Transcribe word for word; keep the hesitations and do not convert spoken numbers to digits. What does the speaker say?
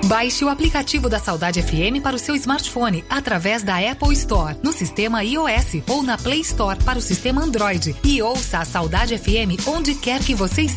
Baixe o aplicativo da Saudade F M para o seu smartphone através da Apple Store, no sistema iOS ou na Play Store para o sistema Android e ouça a Saudade F M onde quer que você esteja.